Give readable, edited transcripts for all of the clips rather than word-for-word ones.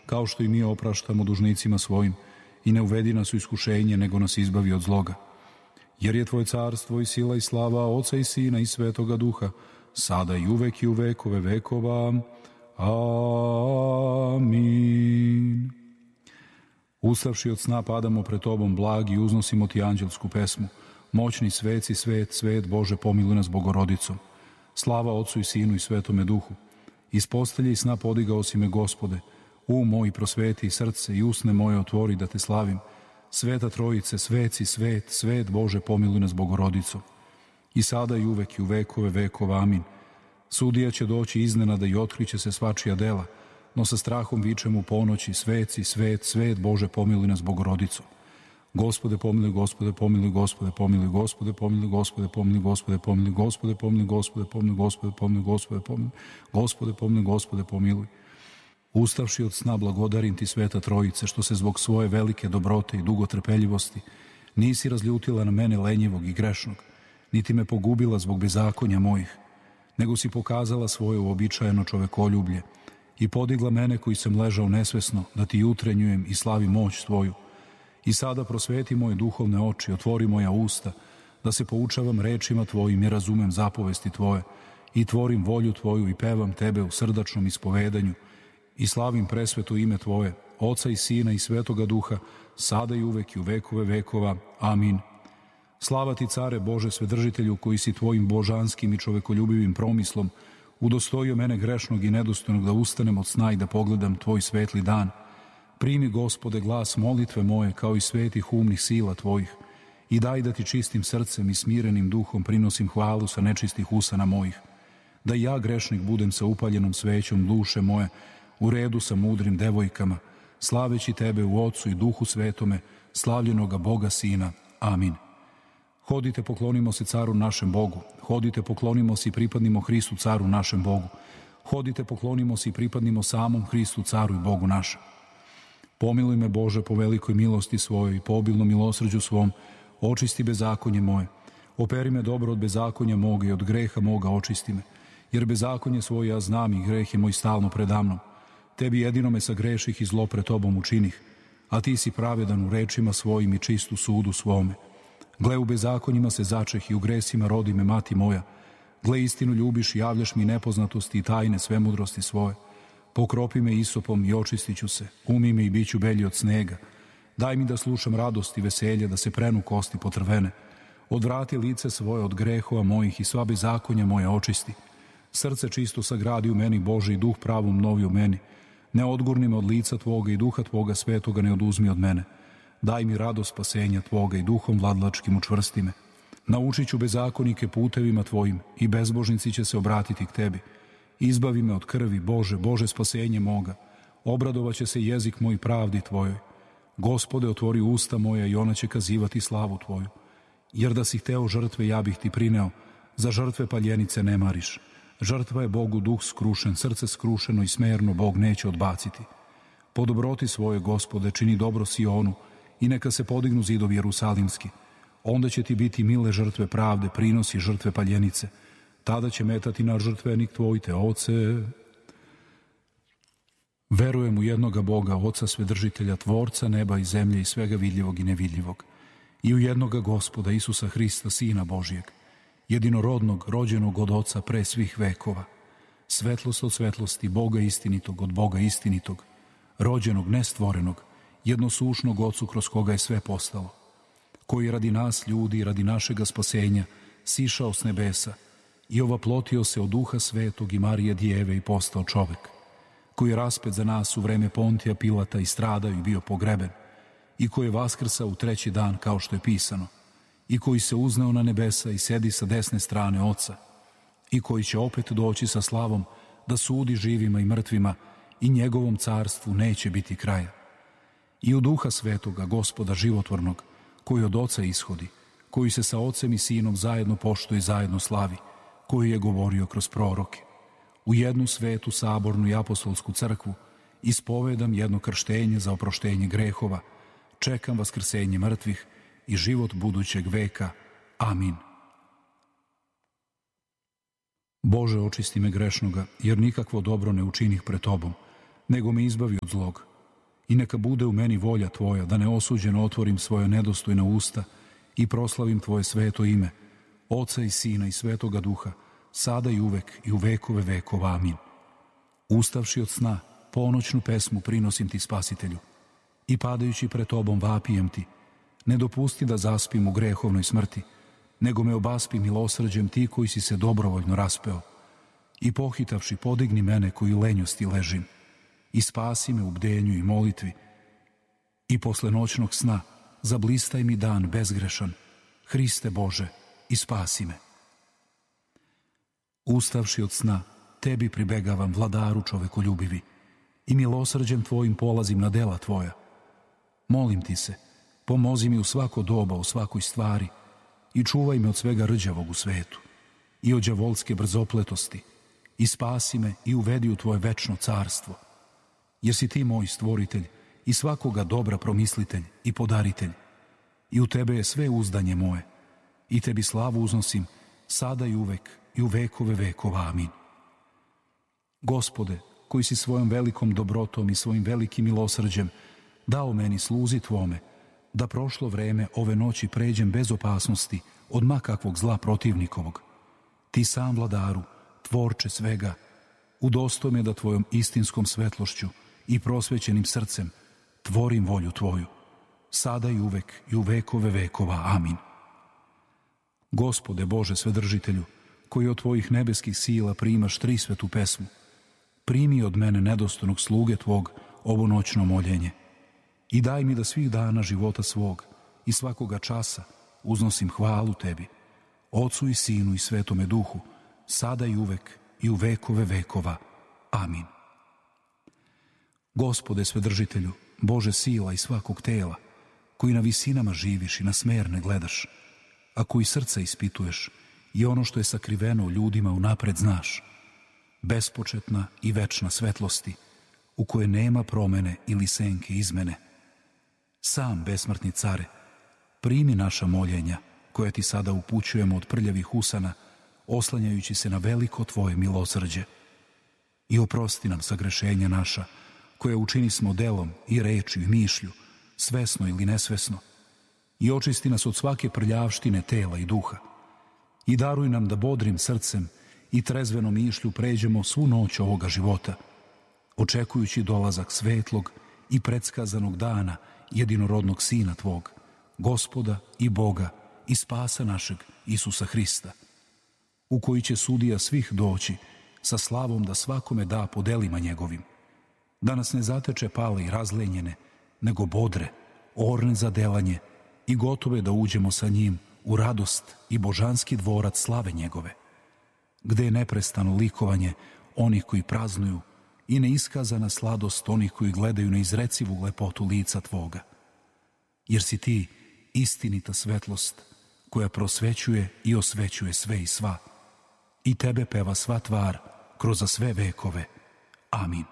kao što i mi opraštamo dužnicima svojim, i ne uvedi nas u iskušenje, nego nas izbavi od zloga. Jer je Tvoje carstvo i sila i slava Oca i Sina i Svetoga Duha, sada i uvek i u vekove vekova. Amin. Ustavši od sna padamo pred Tobom blagi i uznosimo Ti anđelsku pesmu. Moćni sveci, svet, svet, Bože, pomiluj nas Bogorodicom. Slava Otcu i Sinu i Svetome Duhu. Iz postelje i sna podigao si me, Gospode. Moj prosveti i srce i usne moje otvori da Te slavim. Sveta Trojice, sveci, svet, svet, Bože, pomiluj nas Bogorodicom. I sada i uvek i u vekove vekova. Amin. Sudija će doći iznenada i otkriće se svačija dela, no sa strahom vičemo u ponoći, sveci, svet, svet, Bože, pomiluj nas Bogorodicom. Gospode, pomiluj, Gospode, pomiluj, Gospode, pomiluj, Gospode, pomiluj, Gospode, pomiluj, Gospode, pomiluj, Gospode, pomiluj, Gospode, pomiluj, Gospode, pomiluj, Gospode, pomiluj, Gospode, pomiluj, Gospode, pomiluj. Ustavši od sna blagodarim Ti, Sveta Trojice, što se zbog svoje velike dobrote i dugotrpeljivosti nisi razljutila na mene lenjivog i grešnog, niti me pogubila zbog bezakonja mojih, nego si pokazala svoje uobičajeno čovekoljublje i podigla mene koji sam ležao nesvesno da Ti jutrenjujem i slavim moć Tvoju. I sada prosveti moje duhovne oči, otvori moja usta, da se poučavam rečima Tvojim i razumem zapovesti Tvoje i tvorim volju Tvoju i pevam Tebe u srdačnom ispovedanju i slavim presveto ime Tvoje, Oca i Sina i Svetoga Duha, sada i uvek i u vekove vekova. Amin. Slava Ti, Care Bože, Svedržitelju, koji si Tvojim božanskim i čovekoljubivim promislom udostojio mene grešnog i nedostojnog da ustanem od sna i da pogledam Tvoj svetli dan. Primi, Gospode, glas molitve moje kao i svetih umnih sila Tvojih i daj da Ti čistim srcem i smirenim duhom prinosim hvalu sa nečistih usana mojih. Da i ja, grešnik, budem sa upaljenom svećom duše moje u redu sa mudrim devojkama, slaveći Tebe u Otcu i Duhu Svetome, slavljenoga Boga Sina. Amin. Hodite, poklonimo se Caru našem Bogu. Hodite, poklonimo se i pripadnimo Hristu, Caru našem Bogu. Hodite, poklonimo se i pripadnimo samom Hristu, Caru i Bogu našem. Pomiluj me, Bože, po velikoj milosti svojoj i po obilnom milosrđu svom, očisti bezakonje moje. Operi me dobro od bezakonja moga i od greha moga očisti me, jer bezakonje svoje ja znam i greh je moj stalno predamnom. Tebi jedino me sagreših i zlo pred Tobom učinih, a Ti si pravedan u rečima svojim i čist u sudu svome. Gle, u bezakonjima se začeh i u gresima rodi me mati moja. Gle, istinu ljubiš i javljaš mi nepoznatosti i tajne svemudrosti svoje. Pokropi me isopom i očistiću se, umi me i biću belji od snega. Daj mi da slušam radost i veselje, da se prenu kosti potrvene. Odvrati lice svoje od grehova mojih i sva bezakonja moja očisti. Srce čisto sagradi u meni, Bože, i duh pravom novi u meni. Ne odgurni me od lica Tvoga i duha Tvoga svetoga ne oduzmi od mene. Daj mi radost spasenja Tvoga i duhom vladlačkim učvrsti me. Naučit ću bezakonike putevima Tvojim i bezbožnici će se obratiti k Tebi. Izbavi me od krvi, Bože, Bože spasenje moga. Obradovaće se jezik moj pravdi Tvojoj. Gospode, otvori usta moja i ona će kazivati slavu Tvoju. Jer da si hteo žrtve, ja bih Ti prineo. Za žrtve paljenice ne mariš. Žrtva je Bogu duh skrušen, srce skrušeno i smerno Bog neće odbaciti. Po dobroti svoje, Gospode, čini dobro Sionu i neka se podignu zidovi Jerusalimski. Onda će Ti biti mile žrtve pravde, prinosi žrtve paljenice. Tada će metati na žrtvenik Tvoj, Te, Oce. Verujem u jednoga Boga, Oca Svedržitelja, Tvorca neba i zemlje i svega vidljivog i nevidljivog. I u jednoga Gospoda, Isusa Hrista, Sina Božijeg, jedinorodnog, rođenog od Oca pre svih vekova. Svetlost od svetlosti, Boga istinitog od Boga istinitog, rođenog, nestvorenog, jednosušnog Ocu kroz koga je sve postalo, koji je radi nas ljudi i radi našega spasenja sišao s nebesa i ovaplotio se od Duha Svetog i Marije Djeve i postao čovek, koji je raspet za nas u vreme Pontija Pilata i stradao i bio pogreben, i koji je vaskrsao u treći dan kao što je pisano, i koji se uzneo na nebesa i sedi sa desne strane Oca, i koji će opet doći sa slavom da sudi živima i mrtvima i njegovom carstvu neće biti kraja. I u Duha Svetoga, Gospoda životvornog, koji od Oca ishodi, koji se sa Ocem i Sinom zajedno poštuje i zajedno slavi, koji je govorio kroz proroke. U jednu svetu, sabornu i apostolsku crkvu ispovedam jedno krštenje za oproštenje grehova, čekam vaskrsenje mrtvih i život budućeg veka. Amin. Bože, očisti me grešnoga, jer nikakvo dobro ne učinih pred Tobom, nego me izbavi od zlog. i neka bude u meni volja tvoja, da neosuđeno otvorim svoja nedostojna usta i proslavim tvoje sveto ime, Oca i Sina i Svetoga Duha, sada i uvek i u vekove vekova. Amin. Ustavši od sna, ponoćnu pesmu prinosim ti, Spasitelju, i padajući pred tobom vapijem ti, ne dopusti da zaspim u grehovnoj smrti, nego me obaspi milosrđem ti koji si se dobrovoljno raspeo, i pohitavši podigni mene koji u lenjosti ležim, i spasi me u bdenju i molitvi, i posle noćnog sna zablistaj mi dan bezgrešan, Hriste Bože, i spasi me. Ustavši od sna, tebi pribegavam, vladaru čovekoljubivi, i milosrđem tvojim polazim na dela tvoja. Molim ti se, pomozi mi u svako doba, u svakoj stvari, i čuvaj me od svega rđavog u svetu, i od đavolske brzopletosti, i spasi me i uvedi u tvoje večno carstvo, jer si ti moj stvoritelj i svakoga dobra promislitelj i podaritelj, i u tebe je sve uzdanje moje, i tebi slavu uznosim sada i uvek i u vekove vekova. Amin. Gospode, koji si svojom velikom dobrotom i svojim velikim milosrđem dao meni sluzi tvome, da prošlo vreme ove noći pređem bez opasnosti od makakvog zla protivnikovog. Ti sam, vladaru, tvorče svega, udostoj me da tvojom istinskom svetlošću i prosvećenim srcem tvorim volju tvoju, sada i uvek i u vekove vekova. Amin. Gospode Bože Svedržitelju, koji od tvojih nebeskih sila primaš trisvetu pesmu, primi od mene nedostojnog sluge tvog ovo noćno moljenje i daj mi da svih dana života svog i svakoga časa uznosim hvalu tebi, Ocu i Sinu i Svetome Duhu, sada i uvek i u vekove vekova. Amin. Gospode Svedržitelju, Bože sila i svakog tela, koji na visinama živiš i na smerne gledaš, a koji srca ispituješ i ono što je sakriveno u ljudima unapred znaš, bespočetna i večna svetlosti, u koje nema promene ili senke izmene. Sam besmrtni care, primi naša moljenja, koja ti sada upućujemo od prljavih usana, oslanjajući se na veliko tvoje milosrđe. I oprosti nam sagrešenja naša, koja učinismo delom i rečju i mišlju, svesno ili nesvesno, i očisti nas od svake prljavštine tela i duha. I daruj nam da bodrim srcem i trezvenom mišlju pređemo svu noć ovoga života, očekujući dolazak svetlog i predskazanog dana jedinorodnog Sina tvog, Gospoda i Boga i Spasa našeg Isusa Hrista, u koji će sudija svih doći sa slavom da svakome da po delima njegovim, da nas ne zateče pale i razlenjene, nego bodre, orne za delanje i gotove da uđemo sa njim u radost i božanski dvorac slave njegove, gde je neprestano likovanje onih koji praznuju i neiskazana sladost onih koji gledaju na izrecivu lepotu lica tvoga. Jer si ti istinita svetlost koja prosvećuje i osvećuje sve i sva, i tebe peva sva tvar kroz sve vekove. Amin.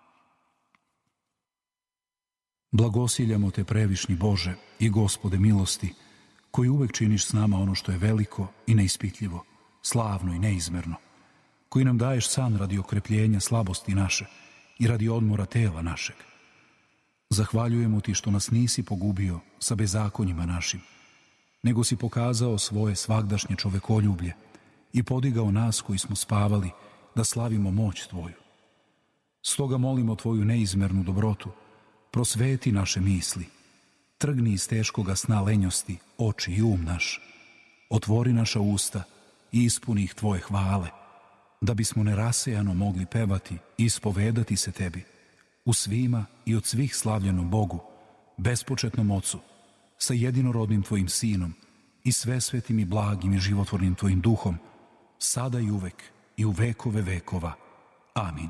Blagosiljamo te, previšnji Bože i Gospode milosti, koji uvek činiš s nama ono što je veliko i neispitljivo, slavno i neizmerno, koji nam daješ san radi okrepljenja slabosti naše i radi odmora tela našeg. Zahvaljujemo ti što nas nisi pogubio sa bezakonjima našim, nego si pokazao svoje svagdašnje čovekoljublje i podigao nas koji smo spavali da slavimo moć tvoju. Stoga molimo tvoju neizmernu dobrotu, prosveti naše misli, trgni iz teškoga sna lenjosti oči i um naš, otvori naša usta i ispuni ih tvoje hvale, da bismo nerasejano mogli pevati i ispovedati se tebi, u svima i od svih slavljenom Bogu, bespočetnom Ocu, sa jedinorodnim tvojim Sinom i svesvetim i blagim i životvornim tvojim Duhom, sada i uvek i u vekove vekova. Amin.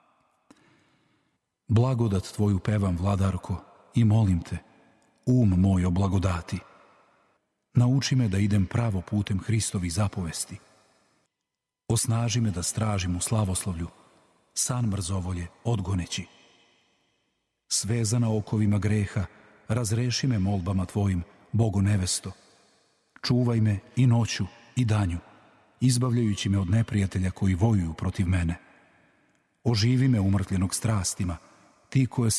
Blagodat tvoju pevam, vladarko, i molim te, moj oblagodati. Nauči me da idem pravo putem Hristovih zapovesti. Osnaži me da stražim u slavoslovlju, san mrzovolje odgoneći. Svezana okovima greha, razreši me molbama tvojim, Bogo nevesto. Čuvaj me i noću i danju, izbavljajući me od neprijatelja koji vojuju protiv mene. Oživi me umrtljenog strastima, ti koje